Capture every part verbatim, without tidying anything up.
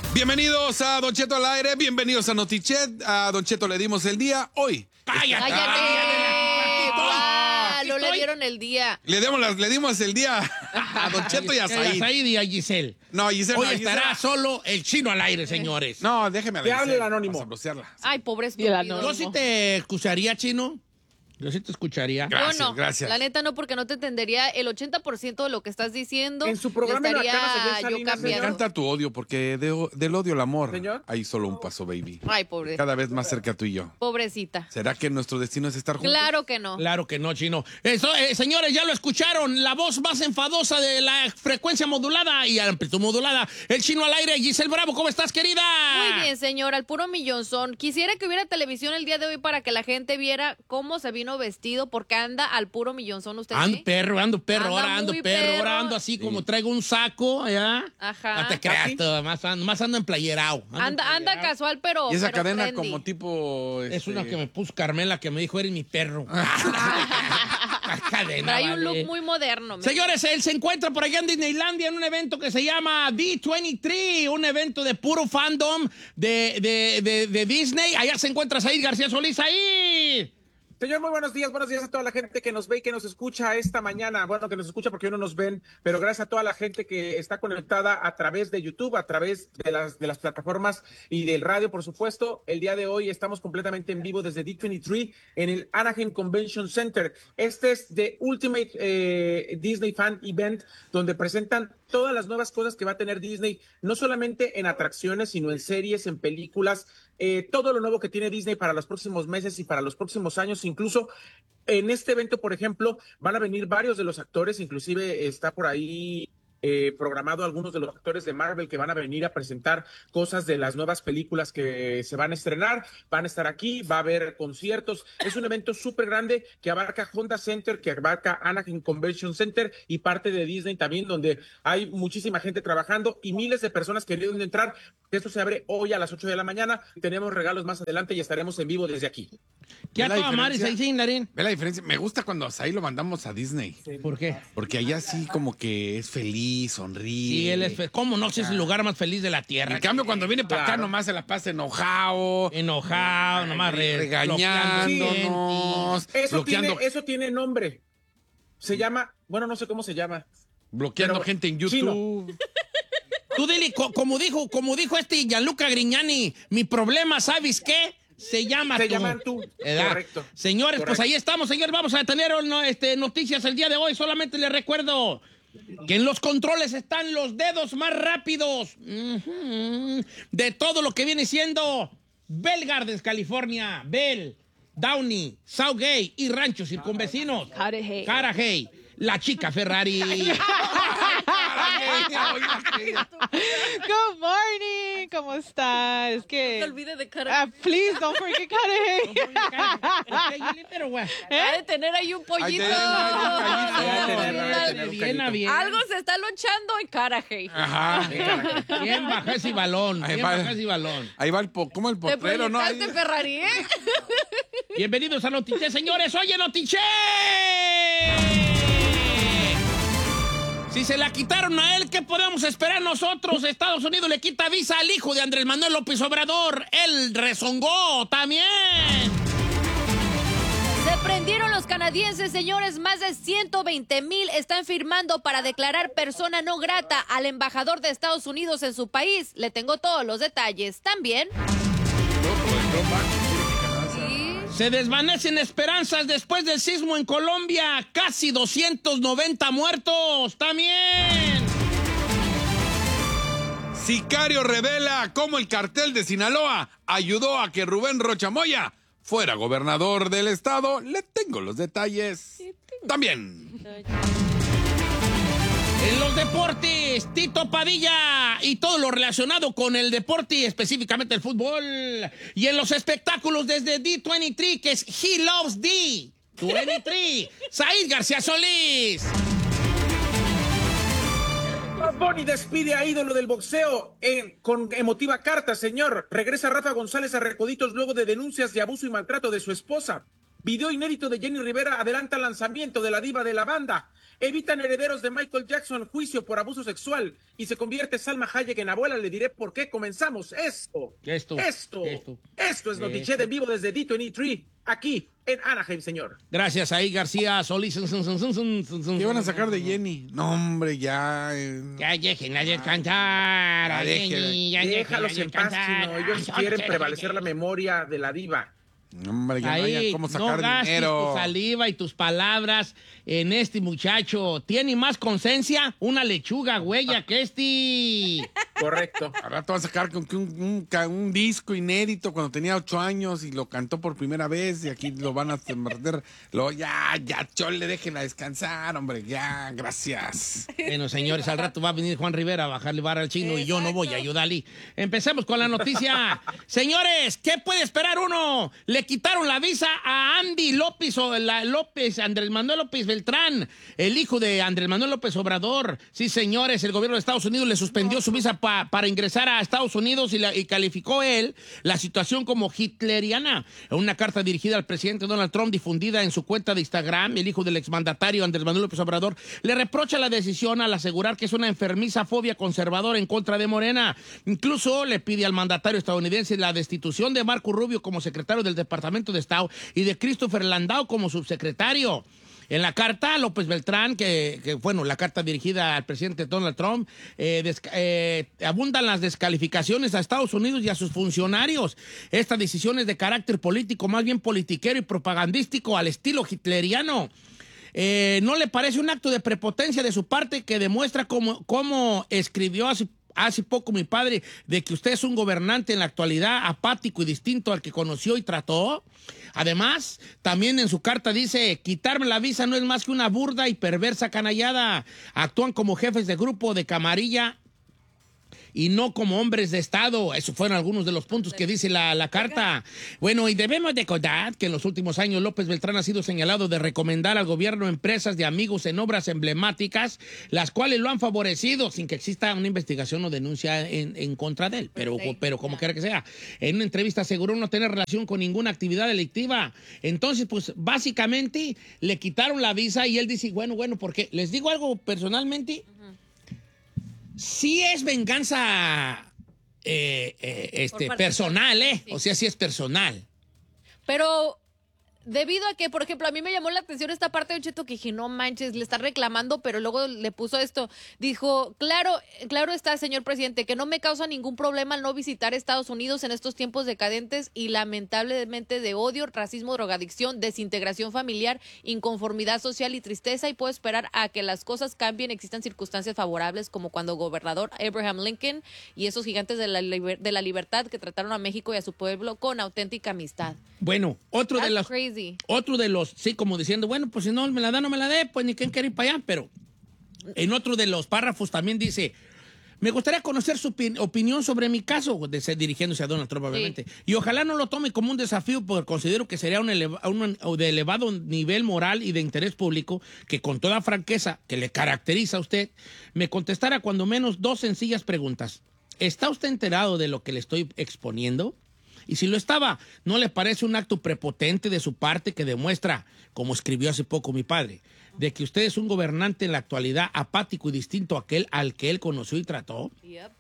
Bienvenidos a Don Cheto al aire, bienvenidos a Notichet. A Don Cheto le dimos el día hoy. ¡Cállate! ¡Cállate! Ah, no le dieron el día. Le dimos, las- le dimos el día a Don Cheto y a A Said. Said y a Giselle. No, Giselle Hoy no, estará Giselle- solo el chino al aire, señores. No, déjeme a la Que hable Giselle el anónimo. para sabrosearla. Ay, pobre Y el estúpido. anónimo. Yo sí te escucharía, chino. Yo sí te escucharía. Gracias, Yo no, gracias. la neta no, porque no te entendería el ochenta por ciento de lo que estás diciendo. En su programa en la estaría cara, señor yo Salinas, Me cambiando. encanta tu odio porque de- del odio al amor Señor. hay solo un paso, baby. Ay, pobre. Cada vez más cerca tú y yo. Pobrecita. ¿Será que nuestro destino es estar juntos? Claro que no. Claro que no, chino. Eso, eh, señores, ya lo escucharon. La voz más enfadosa de la frecuencia modulada y amplitud modulada. El chino al aire. Giselle Bravo, ¿cómo estás, querida? Muy bien, señor, al puro millonzón. Quisiera que hubiera televisión el día de hoy para que la gente viera cómo se vino vestido, porque anda al puro millonzón usted. Ando ¿sí? perro, ando perro, Anda ahora ando muy perro, perro. ahora ando así como traigo un saco, ¿ya? Ajá. No te creas, ¿Así? todo, más ando, más ando emplayerao. Ando Anda, anda emplayerao. casual, pero. Y esa pero cadena trendy. como tipo... Es este, una que me puso Carmela que me dijo, eres mi perro. La cadena, Trae un vale. look muy moderno. me- Señores, él se encuentra por allá en Disneylandia en un evento que se llama D veintitrés, un evento de puro fandom de, de, de, de Disney. Allá se encuentra Said García Solís. Ahí. Señor, muy buenos días. Buenos días a toda la gente que nos ve y que nos escucha esta mañana. Bueno, que nos escucha porque hoy no nos ven, pero gracias a toda la gente que está conectada a través de YouTube, a través de las, de las plataformas y del radio, por supuesto. El día de hoy estamos completamente en vivo desde D veintitrés en el Anaheim Convention Center. Este es The Ultimate eh, Disney Fan Event, donde presentan todas las nuevas cosas que va a tener Disney, no solamente en atracciones, sino en series, en películas, eh, todo lo nuevo que tiene Disney para los próximos meses y para los próximos años. Incluso en este evento, por ejemplo, van a venir varios de los actores, inclusive está por ahí eh, programado algunos de los actores de Marvel que van a venir a presentar cosas de las nuevas películas que se van a estrenar, van a estar aquí, va a haber conciertos. Es un evento súper grande que abarca Honda Center, que abarca Anaheim Convention Center y parte de Disney también, donde hay muchísima gente trabajando y miles de personas queriendo entrar. Esto se abre hoy a las ocho de la mañana. Tenemos regalos más adelante y estaremos en vivo desde aquí. ¿Qué ¿Ve a la toda madre, diferencia? Said Larín? Ve la diferencia. Me gusta cuando a Said lo mandamos a Disney. ¿Por qué? Porque allá sí como que es feliz, sonríe. Sí, él es fe- ¿Cómo no? Si es el lugar más feliz de la tierra. En cambio, cuando viene para acá, Claro. nomás se la pasa enojado. Enojado, nomás re- regañándonos. Eso bloqueando, tiene, eso tiene nombre. Se llama, bueno, no sé cómo se llama. bloqueando pero- gente en chino. YouTube. Tú dile, co- como dijo, como dijo este Gianluca Grignani, mi problema, ¿sabes qué? Se llama Se tú. llaman tú. ¿Verdad? Correcto. Señores, pues Correcto. ahí estamos, señores. Vamos a tener no, este, noticias el día de hoy. Solamente les recuerdo que en los controles están los dedos más rápidos ujú, de todo lo que viene siendo Bell Gardens, California, Bell, Downey, Southgate y Rancho Circunvecinos. Carajay. Carajay, la chica Ferrari. Good morning, ¿cómo estás? Es No se que olvide de cara. ah, please don't forget Carajay. Pero, güey. Ha de tener ahí un pollito. Ay, de- ay, de- tener, ha de tener un Bien, callito. bien. Algo se está luchando en Carajay. Ajá. Bien baja ese balón. Ahí Bien va. baja ese balón. Ahí va el po, como el Te potrero, ¿no? Ahí- proyectaste Ferrari, ¿eh? Bienvenidos a Notiche, señores. Oye, Notiche. Si se la quitaron a él, ¿qué podemos esperar nosotros? Estados Unidos le quita visa al hijo de Andrés Manuel López Obrador. Él rezongó también. Se prendieron los canadienses, señores. Más de ciento veinte mil están firmando para declarar persona no grata al embajador de Estados Unidos en su país. Le tengo todos los detalles. También. Sí. Se desvanecen esperanzas después del sismo en Colombia. Casi doscientos noventa muertos. También. Sicario revela cómo el cartel de Sinaloa ayudó a que Rubén Rocha Moya fuera gobernador del estado. Le tengo los detalles. También. En los deportes, Tito Padilla y todo lo relacionado con el deporte, específicamente el fútbol. Y en los espectáculos desde D veintitrés, que es He Loves D veintitrés, Said García Solís. Bad Bunny despide a ídolo del boxeo en- con emotiva carta, señor. Regresa Rafa González a Recoditos luego de denuncias de abuso y maltrato de su esposa. Video inédito de Jenny Rivera adelanta lanzamiento de la diva de la banda. Evitan herederos de Michael Jackson juicio por abuso sexual y se convierte Salma Hayek en abuela. Le diré por qué. Comenzamos. Esto. Esto. Esto. Esto. Esto es Notiche de vivo desde D veintitrés, aquí en Anaheim, señor. Gracias ahí, García Solís. ¿Qué van a sacar de Jenny? No, hombre, ya. eh, Ya déjenla descansar. Ya déjenla. Jenny, ya Déjalos déjenla en paz, descansar. Chino. Ellos Ay, quieren ay, prevalecer ay, la memoria de la diva. Hombre, ya no Ahí, hayan cómo no sacar gastes dinero. tu saliva y tus palabras en este muchacho. Tiene más conciencia una lechuga huella que este. Correcto. Al rato va a sacar con que un, un, ca- un disco inédito cuando tenía ocho años y lo cantó por primera vez y aquí lo van a perder. Lo, ya, ya, chole, déjenla descansar, hombre, ya, gracias. Bueno, señores, al rato va a venir Juan Rivera a bajarle vara al chino y yo no voy a ayudarle. Empecemos con la noticia. Señores, ¿qué puede esperar uno? Le quitaron la visa a Andy López, o la López, Andrés Manuel López Beltrán, el hijo de Andrés Manuel López Obrador. Sí, señores, el gobierno de Estados Unidos le suspendió su visa pa- para ingresar a Estados Unidos y, la- y calificó él la situación como hitleriana. En una carta dirigida al presidente Donald Trump difundida en su cuenta de Instagram, el hijo del exmandatario Andrés Manuel López Obrador le reprocha la decisión al asegurar que es una enfermiza fobia conservadora en contra de Morena. Incluso le pide al mandatario estadounidense la destitución de Marco Rubio como secretario del Departamento de Estado y de Christopher Landau como subsecretario. En la carta, López Beltrán, que, que bueno, la carta dirigida al presidente Donald Trump, eh, desca- eh, abundan las descalificaciones a Estados Unidos y a sus funcionarios. Esta decisión es de carácter político, más bien politiquero y propagandístico al estilo hitleriano. Eh, ¿No le parece un acto de prepotencia de su parte que demuestra cómo, cómo escribió hace, hace poco mi padre de que usted es un gobernante en la actualidad apático y distinto al que conoció y trató? Además, también en su carta dice, quitarme la visa no es más que una burda y perversa canallada. Actúan como jefes de grupo de camarilla y no como hombres de Estado. Esos fueron algunos de los puntos que dice la, la carta. Bueno, y debemos de contar que en los últimos años López Beltrán ha sido señalado de recomendar al gobierno empresas de amigos en obras emblemáticas, las cuales lo han favorecido sin que exista una investigación o denuncia en, en contra de él. Pero, Sí, pero como ya. quiera que sea. En una entrevista aseguró no tener relación con ninguna actividad delictiva. Entonces, pues, básicamente le quitaron la visa y él dice, bueno, bueno, porque les digo algo personalmente. Sí es venganza eh, eh, este, parte personal, de- ¿eh? sí. O sea, sí es personal. Pero debido a que, por ejemplo, a mí me llamó la atención esta parte de Cheto que dije, no manches, le está reclamando, pero luego le puso esto. Dijo, claro, claro está, señor presidente, que no me causa ningún problema al no visitar Estados Unidos en estos tiempos decadentes y lamentablemente de odio, racismo, drogadicción, desintegración familiar, inconformidad social y tristeza, y puedo esperar a que las cosas cambien, existan circunstancias favorables como cuando gobernador Abraham Lincoln y esos gigantes de la, liber- de la libertad que trataron a México y a su pueblo con auténtica amistad. Bueno, otro de That's los... crazy. Otro de los, sí, como diciendo, bueno, pues si no me la da, no me la dé, pues ni quien quiere ir para allá. Pero en otro de los párrafos también dice, me gustaría conocer su opin- opinión sobre mi caso, de ser- dirigiéndose a Donald Trump, obviamente. Y ojalá no lo tome como un desafío, porque considero que sería un, eleva- un de elevado nivel moral y de interés público que con toda franqueza que le caracteriza a usted, me contestara cuando menos dos sencillas preguntas. ¿Está usted enterado de lo que le estoy exponiendo? Y si lo estaba, ¿no le parece un acto prepotente de su parte que demuestra, como escribió hace poco mi padre, de que usted es un gobernante en la actualidad apático y distinto a aquel al que él conoció y trató? Yep.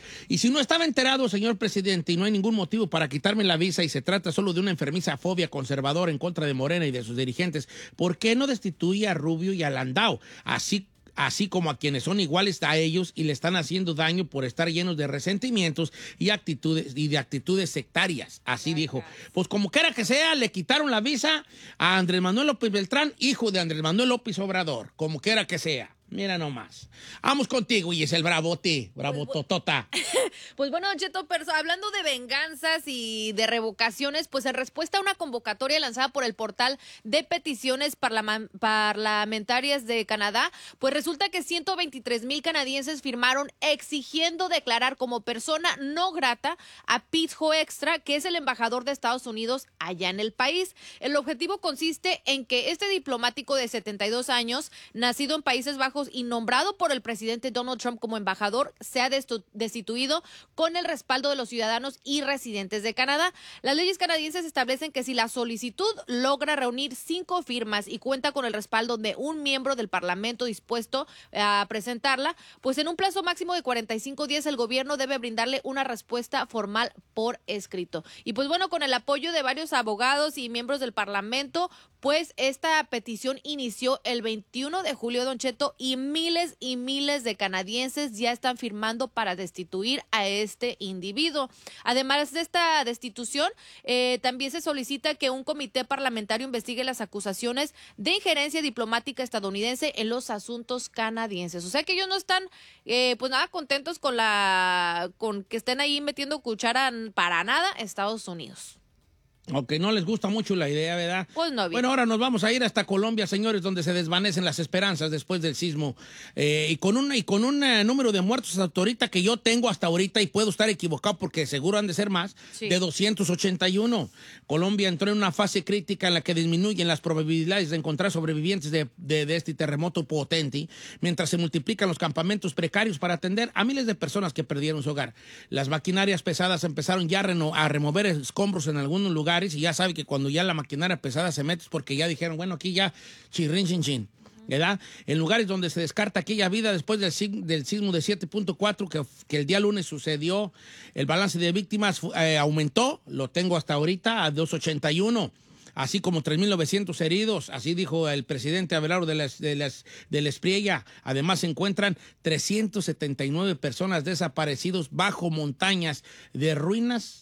Y si no estaba enterado, señor presidente, y no hay ningún motivo para quitarme la visa y se trata solo de una enfermiza fobia conservadora en contra de Morena y de sus dirigentes, ¿por qué no destituye a Rubio y a Landau? Así así como a quienes son iguales a ellos y le están haciendo daño por estar llenos de resentimientos y actitudes y de actitudes sectarias. Así dijo. Pues como quiera que sea, le quitaron la visa a Andrés Manuel López Beltrán, hijo de Andrés Manuel López Obrador. Como quiera que sea. Mira nomás. Vamos contigo, y es el bravote, bravo totota. Pues bueno, Cheto, perso- hablando de venganzas y de revocaciones, pues en respuesta a una convocatoria lanzada por el portal de peticiones parlama- parlamentarias de Canadá, pues resulta que ciento veintitrés mil canadienses firmaron exigiendo declarar como persona no grata a Pete Hoekstra, que es el embajador de Estados Unidos allá en el país. El objetivo consiste en que este diplomático de setenta y dos años, nacido en Países Bajos y nombrado por el presidente Donald Trump como embajador, sea destu- destituido Unido con el respaldo de los ciudadanos y residentes de Canadá. Las leyes canadienses establecen que si la solicitud logra reunir cinco firmas y cuenta con el respaldo de un miembro del Parlamento dispuesto a presentarla, pues en un plazo máximo de cuarenta y cinco días el gobierno debe brindarle una respuesta formal por escrito. Y pues bueno, con el apoyo de varios abogados y miembros del Parlamento, pues esta petición inició el veintiuno de julio, Don Cheto, y miles y miles de canadienses ya están firmando para destituir a este individuo. Además de esta destitución, eh, también se solicita que un comité parlamentario investigue las acusaciones de injerencia diplomática estadounidense en los asuntos canadienses. O sea que ellos no están, eh, pues nada, contentos con la, con que estén ahí metiendo cuchara para nada Estados Unidos. Ok, no les gusta mucho la idea, ¿verdad? Pues no, bien. Bueno, ahora nos vamos a ir hasta Colombia, señores, donde se desvanecen las esperanzas después del sismo. Eh, y con, una, y con un uh, número de muertos hasta ahorita que yo tengo hasta ahorita, y puedo estar equivocado porque seguro han de ser más, sí. de doscientos ochenta y uno. Colombia entró en una fase crítica en la que disminuyen las probabilidades de encontrar sobrevivientes de, de, de este terremoto potente, mientras se multiplican los campamentos precarios para atender a miles de personas que perdieron su hogar. Las maquinarias pesadas empezaron ya a, reno, a remover escombros en algunos lugares, y ya sabe que cuando ya la maquinaria pesada se mete es porque ya dijeron, bueno, aquí ya chirrin, chin, chin, ¿verdad? En lugares donde se descarta aquella vida después del, del sismo de siete punto cuatro que, que el día lunes sucedió, el balance de víctimas eh, aumentó, lo tengo hasta ahorita, a doscientos ochenta y uno, así como tres mil novecientos heridos, así dijo el presidente Abelardo de las, de las, de la Espriella. Además se encuentran trescientas setenta y nueve personas desaparecidos bajo montañas de ruinas,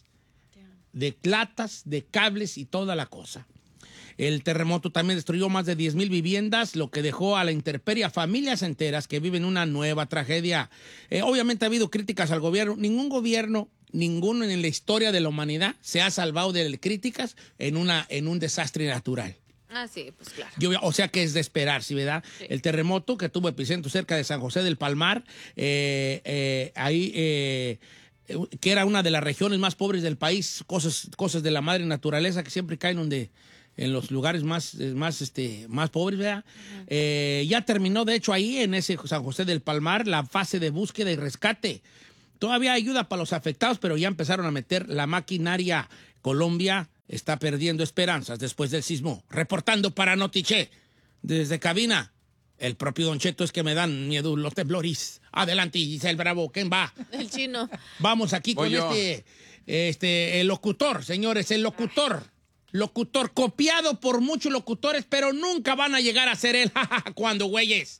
de platas, de cables y toda la cosa. El terremoto también destruyó más de diez mil viviendas, lo que dejó a la intemperie a familias enteras que viven una nueva tragedia. Eh, obviamente ha habido críticas al gobierno. Ningún gobierno, ninguno en la historia de la humanidad se ha salvado de críticas en, una, en un desastre natural. Ah, sí, pues claro. Yo, o sea que es de esperar, ¿sí, verdad? Sí. El terremoto que tuvo epicentro cerca de San José del Palmar, eh, eh, ahí... Eh, que era una de las regiones más pobres del país, cosas, cosas de la madre naturaleza que siempre caen donde, en los lugares más, más, este, más pobres, ¿verdad? Uh-huh. Eh, ya terminó, de hecho, ahí en ese San José del Palmar, la fase de búsqueda y rescate. Todavía hay ayuda para los afectados, pero ya empezaron a meter la maquinaria. Colombia está perdiendo esperanzas después del sismo. Reportando para Notiche, desde cabina. El propio Don Cheto, es que me dan miedo los temblores. Adelante, Giselle Bravo, ¿quién va? El chino. Vamos aquí Voy con yo. este, este, el locutor, señores, el locutor. Locutor, copiado por muchos locutores, pero nunca van a llegar a ser él. ¿Cuándo, güeyes?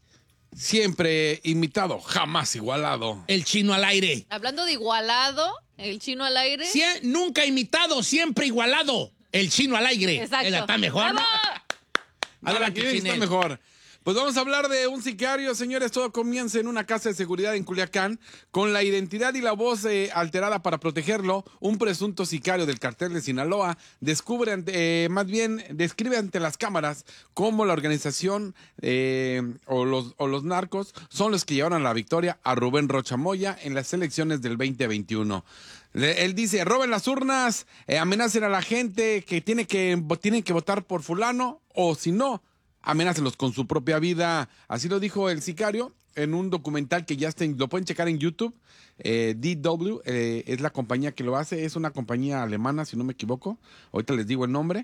Siempre imitado, jamás igualado. El chino al aire. Hablando de igualado, el chino al aire. Sie- nunca imitado, siempre igualado. El chino al aire. Exacto. Ella está mejor, ¿no? Adelante, Ahora, ¿quién Chinel. está mejor? Pues vamos a hablar de un sicario, señores. Todo comienza en una casa de seguridad en Culiacán. Con la identidad y la voz eh, alterada para protegerlo, un presunto sicario del cartel de Sinaloa descubre, ante, eh, más bien, describe ante las cámaras cómo la organización eh, o, los, o los narcos son los que llevaron la victoria a Rubén Rocha Moya en las elecciones del veinte veintiuno. Él dice, roben las urnas, eh, amenacen a la gente que tiene que, tienen que votar por fulano, o si no, amenácenlos con su propia vida. Así lo dijo el sicario en un documental que ya está, lo pueden checar en YouTube. Eh, D W eh, es la compañía que lo hace, es una compañía alemana, si no me equivoco. Ahorita les digo el nombre.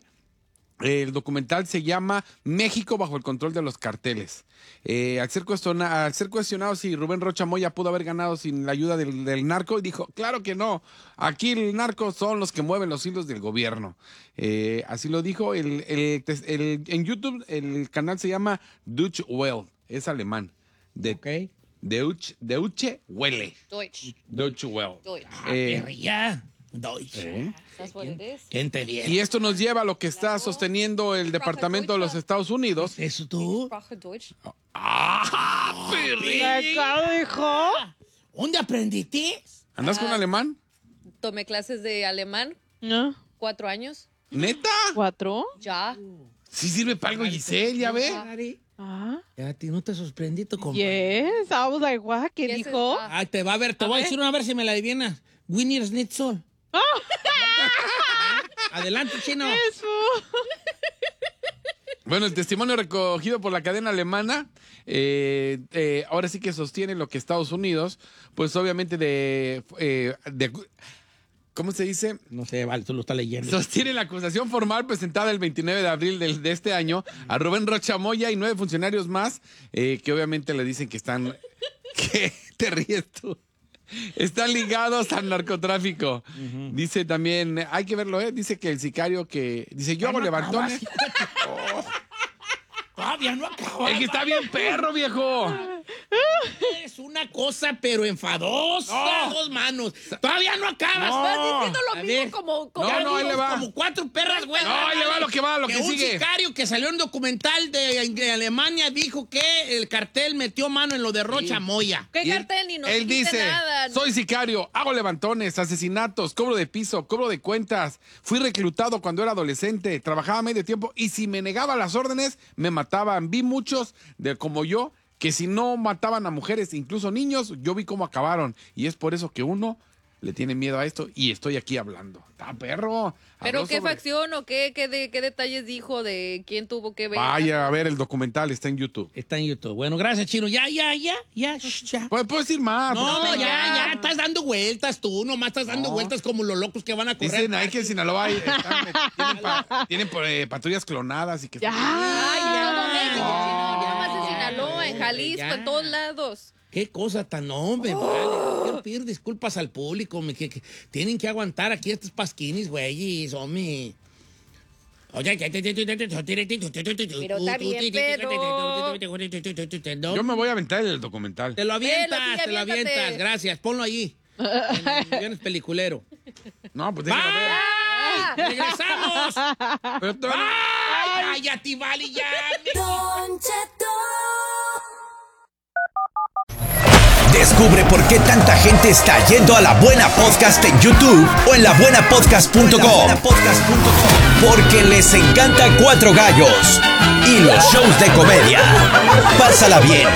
El documental se llama México bajo el control de los carteles. Eh, al, ser cuestiona, al ser cuestionado si Rubén Rocha Moya pudo haber ganado sin la ayuda del, del narco, dijo, claro que no, aquí el narco son los que mueven los hilos del gobierno. Eh, así lo dijo. El, el, el, en YouTube el canal se llama Deutsche Welle, es alemán. De, Ok. Deutsche, Deutsche Welle. Deutsch. Deutsche Welle. Deutsch. Eh, Perri, ya. Doy. ¿eh? That's what it is. Gente bien. Y esto nos lleva a lo que está sosteniendo el Departamento de los Estados Unidos. ¿Eso tú? Sprache Deutsch. ¡Ah, Perri! Acá dijo. ¿Dónde aprendiste? ¿Andas con alemán? Tomé clases de alemán, No. cuatro años. ¿Neta? ¿Cuatro? Ya. Sí sirve para algo, Giselle, ya ve. Ah. Ya a ti no te sorprendí tu compa. Yes. I was like, what? ¿Qué Yes, dijo? it's, uh, Ay, te va a ver, te voy a decir una vez si me la adivinas. Winnie Schnitzel. Adelante, chino. Eso. Bueno, el testimonio recogido por la cadena alemana, eh, eh, ahora sí que sostiene lo que Estados Unidos, pues obviamente de, eh, de ¿cómo se dice? No sé, vale, tú lo estás leyendo. Sostiene la acusación formal presentada el veintinueve de abril de, de este año a Rubén Rocha Moya y nueve funcionarios más, eh, que obviamente le dicen que están... ¿Qué te ríes tú? Están ligados al narcotráfico. Uh-huh. Dice también, hay que verlo, ¿eh? Dice que el sicario que... Dice, yo hago levantones. Oh. Todavía no acaba. Es que está bien perro, viejo. Es una cosa, pero enfadosa. No. Dos manos. Todavía no acabas. No. Estás diciendo lo A mismo ver. como... como No, no, ahí le va. Como cuatro perras, güey. No, ahí le va lo que va, lo que un sigue. sicario que salió en un documental de, de Alemania dijo que el cartel metió mano en lo de Rocha Sí. Moya. ¿Qué Y él- cartel? Ni nos Él dijiste dice, nada. soy sicario, hago levantones, asesinatos, cobro de piso, cobro de cuentas. Fui reclutado cuando era adolescente, trabajaba medio tiempo y si me negaba las órdenes, me mataban. Vi muchos de como yo que si no mataban a mujeres, incluso niños, yo vi cómo acabaron. Y es por eso que uno le tiene miedo a esto y estoy aquí hablando. ¡Está perro! ¿Pero Habló qué sobre- facción o qué, qué, de, qué detalles dijo de quién tuvo que ver? Vaya a ver el documental, está en YouTube. Está en YouTube. Bueno, gracias, Chino. Ya, ya, ya, ya, shh, ya. Puedes puedes decir más. No, porque- ya, ya, estás dando vueltas tú, nomás estás dando No. vueltas como los locos que van a correr. Dicen ahí que en Sinaloa hay- están- tienen, pa- tienen, eh, patrullas clonadas y que... Ya. Ay, en todo Ya. México, No, no, nomás en ya, Sinaloa, en hombre, Jalisco, ya. en todos lados. Qué cosa tan hombre, vale. Quiero pedir disculpas al público, me, que, que tienen que aguantar aquí estos pasquinis, güeyes, hombre. Oye, Pero está bien, pero- Yo me voy a aventar el documental. Te lo avientas, Velo, sí, te lo aviéntate. avientas, gracias, ponlo allí. En el Viernes peliculero. No, pues déjalo ver. Ah, ¡Regresamos! Pero todavía- ¡Ay, cállate, vale, ya! Don Cheto. Descubre por qué tanta gente está yendo a La Buena Podcast en YouTube o en la buena podcast punto com. Porque les encanta Cuatro Gallos y los shows de comedia. Pásala bien